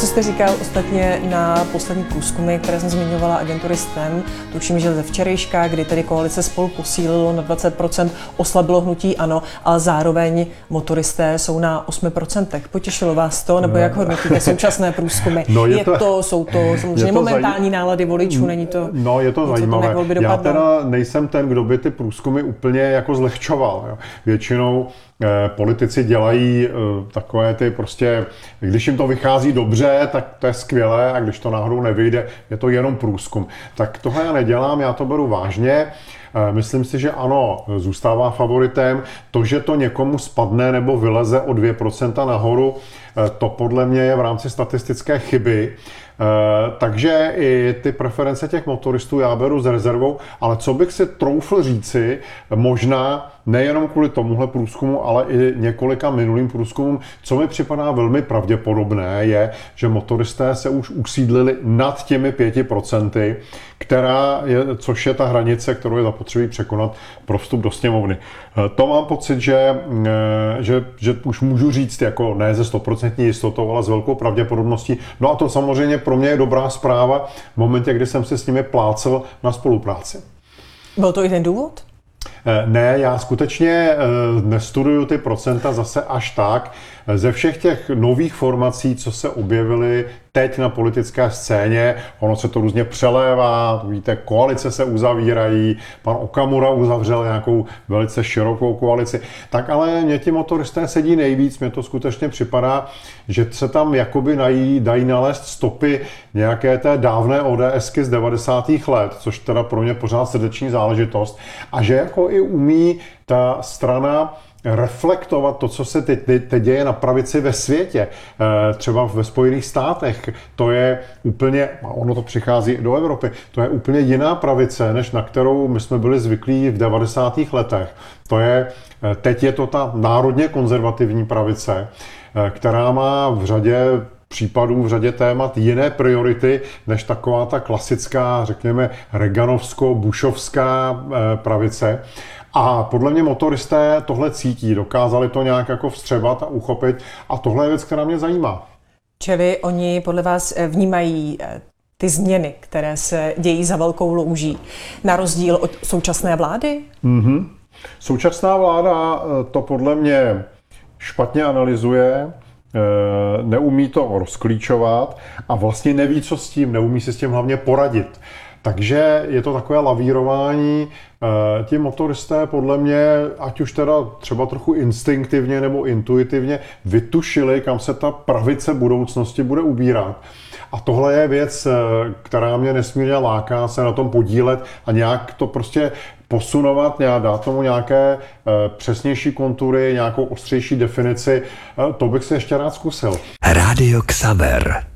co jste říkal ostatně na poslední průzkumy, které jsem zmiňovala agentury STEM, tuším, že ze včerejška, kdy tedy koalice Spolu posílilo na 20%, oslabilo hnutí ANO, ale zároveň motoristé jsou na 8%. Potěšilo vás to, nebo jak hodnotíte současné průzkumy? No jsou to samozřejmě momentální nálady voličů, není to... No, je to zajímavé. Já teda nejsem ten, kdo by ty průzkumy úplně jako zlehčoval. Jo. Většinou politici dělají takové ty prostě, když jim to vychází dobře, tak to je skvělé, a když to náhodou nevyjde, je to jenom průzkum. Tak tohle já nedělám, já to beru vážně. Myslím si, že ano, zůstává favoritem. To, že to někomu spadne nebo vyleze o 2% nahoru, to podle mě je v rámci statistické chyby. Takže i ty preference těch motoristů já beru s rezervou, ale co bych si troufl říci, možná nejenom kvůli tomuhle průzkumu, ale i několika minulým průzkumům, co mi připadá velmi pravděpodobné, je, že motoristé se už usídlili nad těmi 5%, což je ta hranice, kterou je zapotřebí překonat pro vstup do sněmovny. To mám pocit, že už můžu říct, jako ne ze 100% jistotou, ale s velkou pravděpodobností. No a to samozřejmě pro mě je dobrá zpráva v momentě, kdy jsem se s nimi plácel na spolupráci. Byl to i ten důvod? Ne, já skutečně nestuduju ty procenta zase až tak. Ze všech těch nových formací, co se objevily teď na politické scéně, ono se to různě přelévá, víte, koalice se uzavírají, pan Okamura uzavřel nějakou velice širokou koalici, tak ale mě ti motoristé sedí nejvíc, mně to skutečně připadá, že se tam jakoby dají nalézt stopy nějaké té dávné ODSky z 90. let, což teda pro mě pořád srdeční záležitost, a že jako i umí ta strana reflektovat to, co se teď děje na pravici ve světě, třeba ve Spojených státech. To je úplně, ono to přichází do Evropy, to je úplně jiná pravice, než na kterou my jsme byli zvyklí v 90. letech. Teď je to ta národně konzervativní pravice, která má v řadě případů, v řadě témat jiné priority, než taková ta klasická, řekněme, reaganovsko-bushovská pravice. A podle mě motoristé tohle cítí, dokázali to nějak jako vstřebat a uchopit, a tohle je věc, která mě zajímá. Čili oni podle vás vnímají ty změny, které se dějí za velkou louží, na rozdíl od současné vlády? Mm-hmm. Současná vláda to podle mě špatně analyzuje, neumí to rozklíčovat a vlastně neví, co s tím, neumí si s tím hlavně poradit. Takže je to takové lavírování. Ti motoristé podle mě, ať už teda třeba trochu instinktivně nebo intuitivně, vytušili, kam se ta pravice budoucnosti bude ubírat. A tohle je věc, která mě nesmírně láká se na tom podílet a nějak to prostě posunovat, dát tomu nějaké přesnější kontury, nějakou ostřejší definici. To bych si ještě rád zkusil. Rádio Xaver.